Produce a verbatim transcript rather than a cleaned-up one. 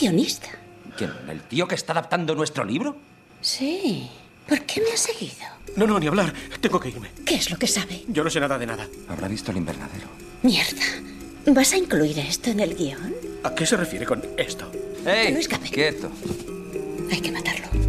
guionista. ¿Quién? ¿El tío que está adaptando nuestro libro? Sí. ¿Por qué me has seguido? No, no, ni hablar. Tengo que irme. ¿Qué es lo que sabe? Yo no sé nada de nada. Habrá visto el invernadero. Mierda. ¿Vas a incluir esto en el guión? ¿A qué se refiere con esto? ¡Ey! Que no escape. ¡Quieto! Hay que matarlo.